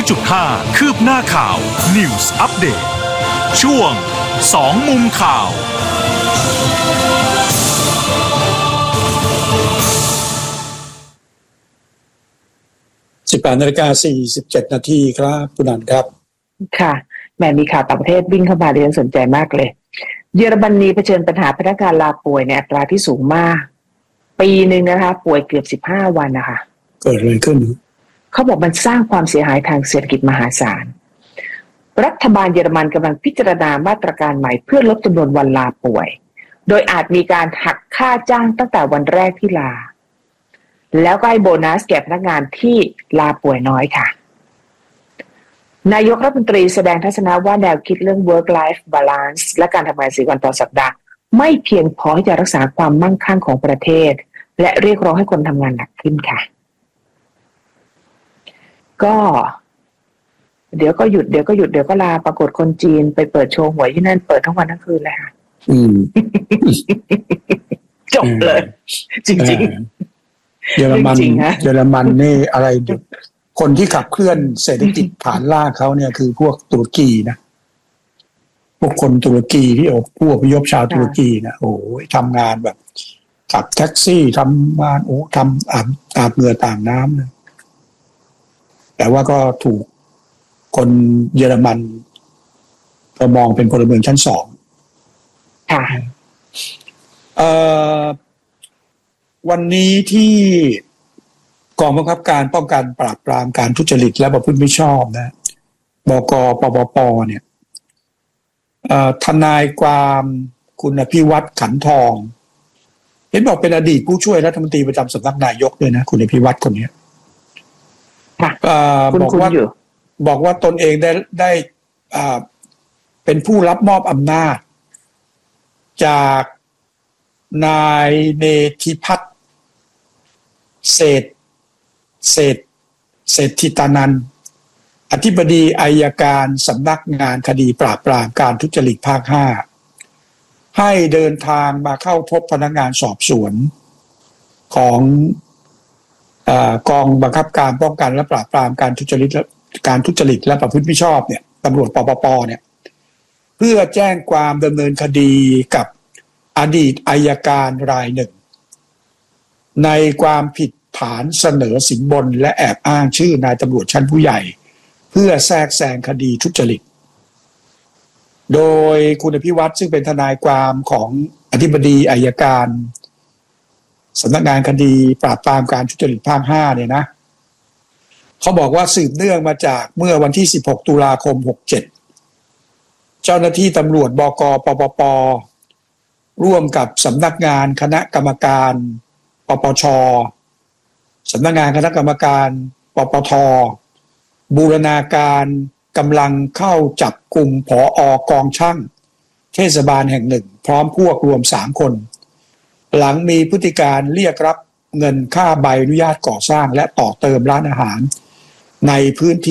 100.5 คืบหน้าข่าว News Update ช่วง2มุมข่าว 18:47 นาทีครับคุณนันครับค่ะแม่มีข่าวต่างประเทศวิ่งเข้ามาเรียนสนใจมากเลยเยอรมนีเผชิญปัญหาพนักงานลาป่วยในอัตราที่สูงมากปีหนึ่งนะคะป่วยเกือบ15 วันนะคะเกิดอะไรขึ้นเขาบอกมันสร้างความเสียหายทางเศรษฐกิจมหาศาลรัฐบาลเยอรมันกำลังพิจารณามาตรการใหม่เพื่อลดจำนวนวันลาป่วยโดยอาจมีการหักค่าจ้างตั้งแต่วันแรกที่ลาแล้วก็ให้โบนัสแก่พนักงานที่ลาป่วยน้อยค่ะนายกรัฐมนตรีแสดงทัศนะว่าแนวคิดเรื่อง work life balance และการทำงาน4 วันต่อสัปดาห์ไม่เพียงพอที่จะรักษาความมั่งคั่งของประเทศและเรียกร้องให้คนทำงานหนักขึ้นค่ะก็เดี๋ยวก็หยุดเดี๋ยวก็ลาปรากฏคนจีนไปเปิดโชว์หวยที่นั่นเปิดทั้งวันทั้งคืนเลยค่ะจบเลยจริงๆเยอรมันนี่อะไรคนที่ขับเคลื่อนเศรษฐกิจฐานล่างเขาเนี่ยคือพวกตุรกีนะพวกคนตุรกีที่ผู้อพยพชาวตุรกีนะโอ้ยทำงานแบบขับแท็กซี่ทำงานทำอาบเหงื่อต่างน้ำนะแต่ว่าก็ถูกคนเยอรมันก็มองเป็นพลเมืองชั้น2 ค่ะวันนี้ที่กองบังคับการป้องกันปราบปรามการทุจริตและประพฤติมิชอบนะบก.ปปป.เนี่ยทนายความคุณอภิวัตรขันทองเห็นบอกเป็นอดีตผู้ช่วยรัฐมนตรีประจำสำนักนายกด้วยนะคุณอภิวัตรคนนี้บอกว่าตนเองได้เป็นผู้รับมอบอำนาจจากนายเนธิพัฒน์เศรษฐิตานันท์อธิบดีอัยการสำนักงานคดีปราบปรามการทุจริตภาค 5ให้เดินทางมาเข้าพบพนักงานสอบสวนของกองบังคับการป้องกันและปราบปรามการทุจริตและประพฤติมิชอบเนี่ยตำรวจปปป.เนี่ยเพื่อแจ้งความดำเนินคดีกับอดีตอัยการรายหนึ่งในความผิดฐานเสนอสินบนและแอบอ้างชื่อนายตำรวจชั้นผู้ใหญ่เพื่อแทรกแซงคดีทุจริตโดยคุณอภิวัตรซึ่งเป็นทนายความของอธิบดีอัยการสำนักงานคดีปราบปรามการทุจริตภาค 5เนี่ยนะเขาบอกว่าสืบเนื่องมาจากเมื่อวันที่16 ตุลาคม 67เจ้าหน้าที่ตำรวจบก.ปปป.ร่วมกับสำนักงานคณะกรรมการปปช.สำนักงานคณะกรรมการปปท.บูรณาการกำลังเข้าจับกลุ่มผอกองช่างเทศบาลแห่งหนึ่งพร้อมพวกรวม3 คนหลังมีพฤติการเรียกรับเงินค่าใบอนุญาตก่อสร้างและต่อเติมร้านอาหารในพื้นที่